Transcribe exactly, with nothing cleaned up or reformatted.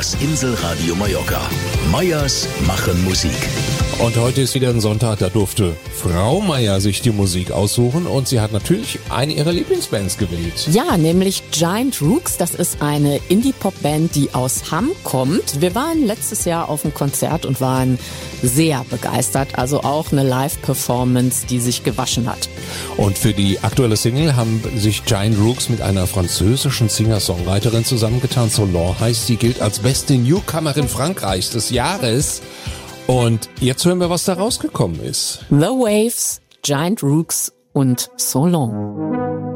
Das Inselradio Mallorca. Meyers machen Musik. Und heute ist wieder ein Sonntag, da durfte Frau Meyer sich die Musik aussuchen und sie hat natürlich eine ihrer Lieblingsbands gewählt. Ja, nämlich Giant Rooks. Das ist eine Indie-Pop-Band, die aus Hamm kommt. Wir waren letztes Jahr auf einem Konzert und waren sehr begeistert. Also auch eine Live-Performance, die sich gewaschen hat. Und für die aktuelle Single haben sich Giant Rooks mit einer französischen Singer-Songwriterin zusammengetan. Solange heißt sie, gilt als beste Newcomerin Frankreichs des Jahres. Und jetzt hören wir, was da rausgekommen ist. The Waves, Giant Rooks und So Long.